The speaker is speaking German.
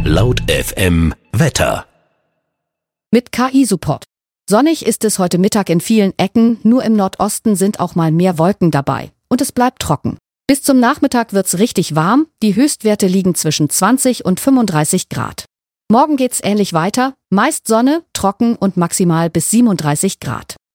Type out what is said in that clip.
Laut FM Wetter. Mit KI-Support. Sonnig ist es heute Mittag in vielen Ecken, nur im Nordosten sind auch mal mehr Wolken dabei. Und es bleibt trocken. Bis zum Nachmittag wird's richtig warm, die Höchstwerte liegen zwischen 20 und 35 Grad. Morgen geht's ähnlich weiter, meist Sonne, trocken und maximal bis 37 Grad.